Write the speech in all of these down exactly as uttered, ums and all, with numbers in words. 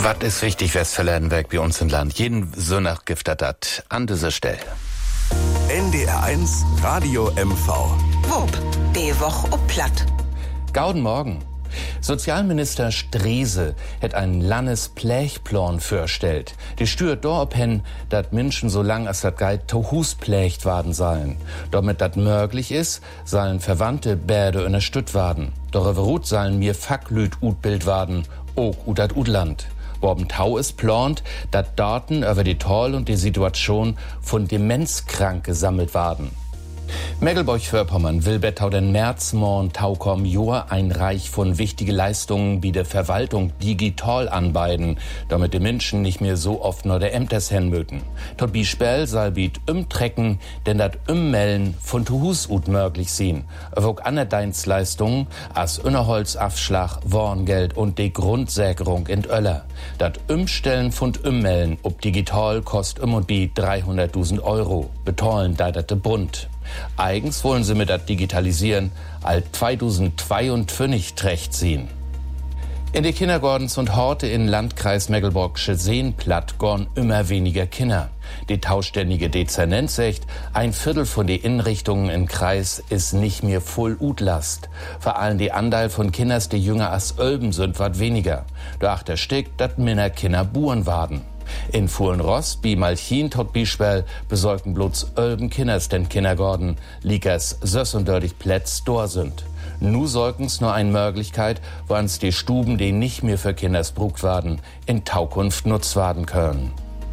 Was ist wichtig, Westfalen-Werk bei uns im Land? Jeden Sonntag gibt er das an dieser Stelle. N D R eins Radio M V. Wupp, die Woche ob Platt. Gauden Morgen. Sozialminister Strese hat einen Landesplächplan vorgestellt. Die stört dort hin, dass Menschen so lang als das Geit to Hus plächt werden sollen. Damit das möglich ist, sollen Verwandte Bäde unterstützt werden. Doch überhut sollen mir Facklüt utbild werden, auch ut dat Utland. Worben Tau ist plant, dass Daten über die Toll und die Situation von Demenzkrank gesammelt werden. Mecklenburg-Vorpommern will bettau den Märzmorn Taukom Jor ein Reich von wichtige Leistungen wie der Verwaltung digital anbeiden, damit die Menschen nicht mehr so oft nur der Ämters hinmöten. Tot bi Spell soll biet umtrecken, denn dat Ummellen von Tuhus ut möglich sehen. Wog andere Dienstleistungen als Unterholzabschlag, Warngeld und die Grundsägerung in Öller. Dat Umstellen von Ummellen ob digital kost um und bi dreihunderttausend Euro. Betollen da dat de Bund. Eigens wollen sie mit das Digitalisieren alt zweitausendzweiundfünfzig trecht ziehen. In die Kindergordens und Horte in Landkreis Mecklenburgische Seenplatt gorn immer weniger Kinder. Die tauständige Dezernenz sagt, ein Viertel von den Innenrichtungen im Kreis ist nicht mehr voll Utlast. Vor allem die Anteil von Kinders, die jünger als Ölben sind, wat weniger. Doch der Stick, dat minner Kinder buren waren. In Fuhlenrost, bi Malchin tot Bischwell, besorgten bloß Ölben Kinders den Kindergarten, liegers sös und dördig Plätz dor sind. Nu sorgen's nur eine Möglichkeit, woans die Stuben, die nicht mehr für Kinders brugt werden, in Taukunft nutzt werden können.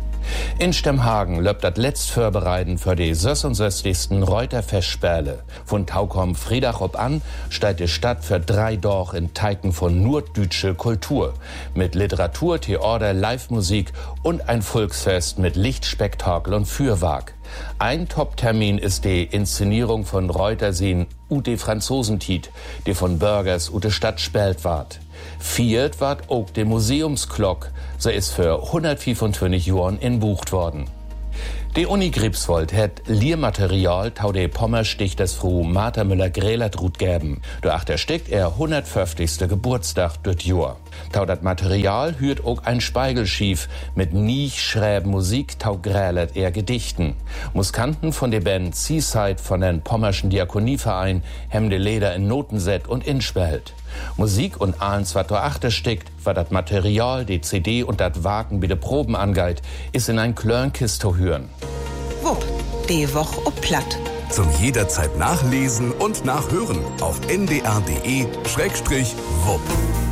In Stemhagen löbt das letzt Vorbereiten für die sechsundsechzigsten Reuter-Festspiele. Von Taukom Friedach ob an steigt die Stadt für drei Dorf in Teiken von nur dütsche Kultur. Mit Literatur, Theater, Live-Musik und ein Volksfest mit Lichtspektakel und Fürwerk. Ein Top-Termin ist die Inszenierung von Reuterseen Ute Franzosentiet, die von Bürgers Ute Stadt spelt ward. Viert ward auch die Museumsglock, sie ist für hundertfünfundzwanzig Jahren inbucht worden. Die Uni Greifswald hat Lehrmaterial tau de Pommerstichters Frau Martha Müller-Grählert-Rut geben. Durch der steckt er hundertfünfzigste Geburtstag dort Jahr. Tau dat Material hürt auch ein Speigelschief mit nicht schräb Musik tau Grählert er Gedichten. Musikanten von der Band Seaside von den Pommerschen Diakonieverein hem de Leder in Notenset und inspelt. Musik und alles, was da achter steckt, war das Material, die C D und das Wagen, wie de Proben angeit, ist in ein Klörnkist zu hören. Wupp, die Woche ob Platt. Zum jederzeit nachlesen und nachhören auf n d r punkt d e Schrägstrich wupp.